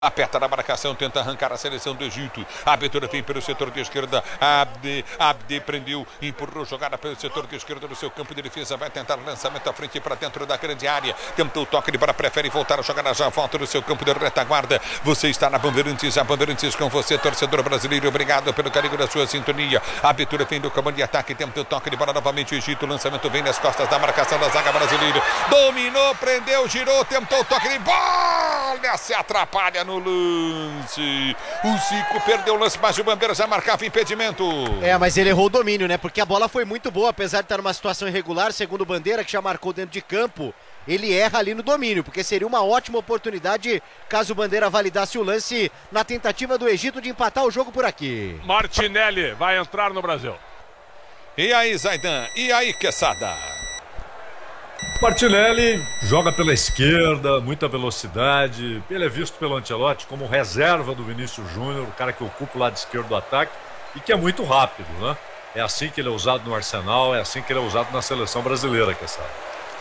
Aperta na marcação, tenta arrancar a seleção do Egito. A abertura vem pelo setor de esquerda. Abde prendeu, empurrou, jogada pelo setor de esquerda no seu campo de defesa. Vai tentar o lançamento à frente para dentro da grande área. Tentou o toque de bola, prefere voltar a jogada, já volta no seu campo de retaguarda. Você está na Bandeirantes, a Bandeirantes com você, torcedor brasileiro. Obrigado pelo carinho da sua sintonia. A abertura vem do comando de ataque, tenta o toque de bola novamente. O Egito, o lançamento vem nas costas da marcação da zaga brasileira. Dominou, prendeu, girou, tentou o toque de bola. Se atrapalha no lance. O Zico perdeu o lance, mas o Bandeira já marcava impedimento. Mas ele errou o domínio, né? Porque a bola foi muito boa, apesar de estar numa situação irregular, segundo o Bandeira, que já marcou dentro de campo. Ele erra ali no domínio, porque seria uma ótima oportunidade caso o Bandeira validasse o lance na tentativa do Egito de empatar o jogo por aqui. Martinelli vai entrar no Brasil. E aí, Zaidan? E aí, Quesada? Martinelli joga pela esquerda, muita velocidade. Ele é visto pelo Ancelotti como reserva do Vinícius Júnior, o cara que ocupa o lado esquerdo do ataque e que é muito rápido, né? É assim que ele é usado no Arsenal, é assim que ele é usado na seleção brasileira, que sabe.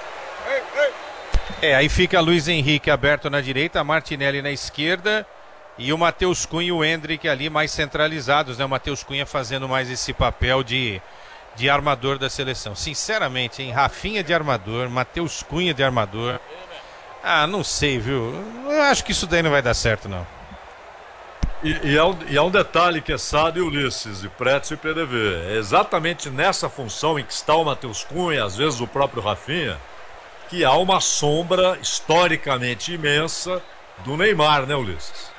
Aí fica Luiz Henrique aberto na direita, Martinelli na esquerda e o Matheus Cunha e o Endrick ali mais centralizados, né? O Matheus Cunha fazendo mais esse papel de armador da seleção. Sinceramente, hein? Rafinha de armador, Matheus Cunha de armador. Não sei, viu? Eu acho que isso daí não vai dar certo, não. E é um detalhe, Quesada e Ulisses, e Pretzel e PDV. É exatamente nessa função em que está o Matheus Cunha, às vezes o próprio Rafinha, que há uma sombra historicamente imensa do Neymar, né, Ulisses?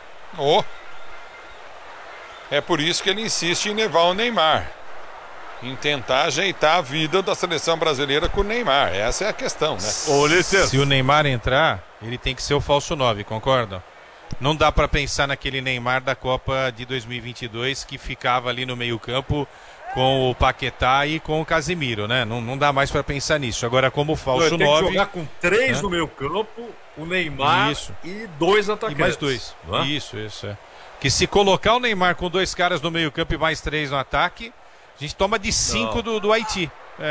É por isso que ele insiste em levar o Neymar. Em tentar ajeitar a vida da seleção brasileira com o Neymar. Essa é a questão, né? Se o Neymar entrar, ele tem que ser o falso 9, concordam? Não dá para pensar naquele Neymar da Copa de 2022 que ficava ali no meio-campo com o Paquetá e com o Casemiro, né? Não dá mais para pensar nisso. Agora, como falso 9... Tem que jogar com 3 no meio-campo, o Neymar e 2 atacantes. E mais 2. Isso. Que se colocar o Neymar com 2 caras no meio-campo e mais 3 no ataque, a gente toma de 5 do Haiti.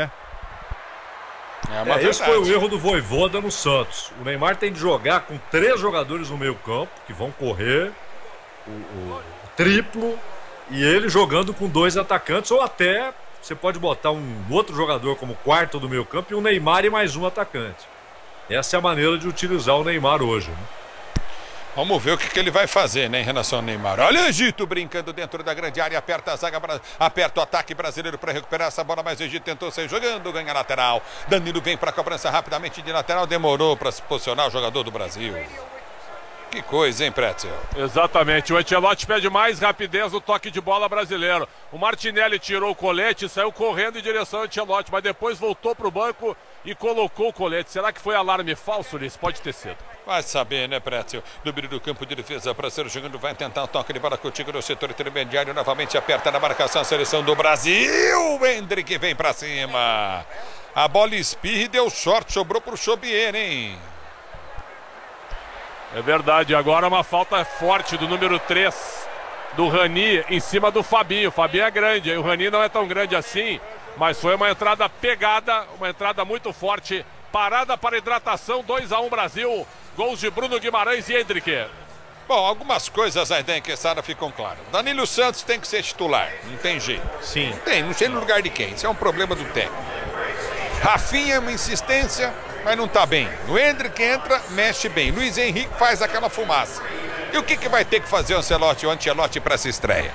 Esse foi o erro do Vojvoda no Santos. O Neymar tem de jogar com 3 jogadores no meio campo, que vão correr o triplo, e ele jogando com 2 atacantes, ou até você pode botar um outro jogador como quarto do meio campo e um Neymar e mais um atacante. Essa é a maneira de utilizar o Neymar hoje, né? Vamos ver o que ele vai fazer, né, em relação ao Neymar. Olha o Egito brincando dentro da grande área, aperta a zaga, aperta o ataque brasileiro para recuperar essa bola, mas o Egito tentou sair jogando, ganha lateral. Danilo vem para a cobrança rapidamente de lateral, demorou para se posicionar o jogador do Brasil. Que coisa, hein, Pretzel? Exatamente, o Ancelotti pede mais rapidez no toque de bola brasileiro. O Martinelli tirou o colete e saiu correndo em direção ao Ancelotti, mas depois voltou para o banco e colocou o colete. Será que foi alarme falso, Ulisses? Pode ter sido. Vai saber, né, Pretzel? Domínio do campo de defesa, Brasileiro jogando, vai tentar um toque de bola contigo no setor intermediário, novamente aperta na marcação a seleção do Brasil. O Endrick vem pra cima. A bola espirra e deu sorte, sobrou pro Chobier, hein? É verdade, agora uma falta forte do número 3 do Rani em cima do Fabinho. O Fabinho é grande, o Rani não é tão grande assim, mas foi uma entrada pegada, uma entrada muito forte. Parada para hidratação, 2-1 Brasil. Gols de Bruno Guimarães e Endrick. Bom, algumas coisas aí da Quesada ficam claras. Danilo Santos tem que ser titular, não tem jeito. Sim. Não sei no lugar de quem, isso é um problema do técnico. Rafinha é uma insistência, mas não tá bem. O Endrick entra, mexe bem. Luiz Henrique faz aquela fumaça. E o que vai ter que fazer o Ancelotti para essa estreia?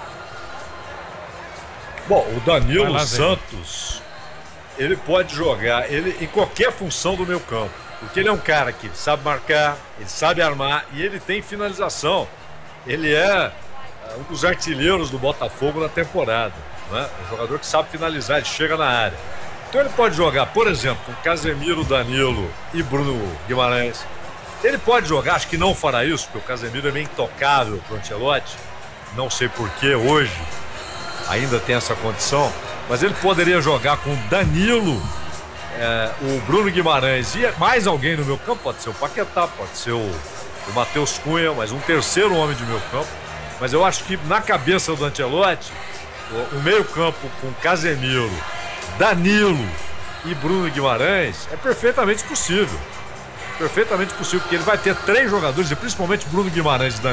Bom, o Danilo Santos, ele pode jogar em qualquer função do meio campo. Porque ele é um cara que sabe marcar, ele sabe armar e ele tem finalização. Ele é um dos artilheiros do Botafogo na temporada, né? Um jogador que sabe finalizar, ele chega na área. Então ele pode jogar, por exemplo, com Casemiro, Danilo e Bruno Guimarães. Ele pode jogar, acho que não fará isso, porque o Casemiro é meio intocável para o Ancelotti. Não sei por que hoje ainda tem essa condição, mas ele poderia jogar com Danilo, o Bruno Guimarães e mais alguém no meu campo, pode ser o Paquetá, pode ser o Matheus Cunha, mas um terceiro homem de meu campo. Mas eu acho que na cabeça do Ancelotti, o meio campo com Casemiro, Danilo e Bruno Guimarães é perfeitamente possível. Perfeitamente possível, porque ele vai ter 3 jogadores, e principalmente Bruno Guimarães e